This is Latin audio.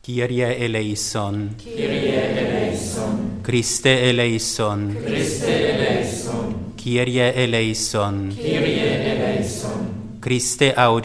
Kyrie eleison. Kyrie eleison. Christe eleison. Christe eleison. Kyrie eleison. Kyrie eleison. Christe audi.